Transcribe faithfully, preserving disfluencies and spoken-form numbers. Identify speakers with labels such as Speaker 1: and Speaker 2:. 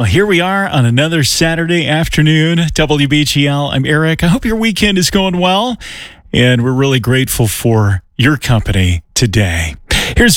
Speaker 1: here we are on another Saturday afternoon. W B G L, I'm Eric. I hope your weekend is going well, and we're really grateful for your company today. Here's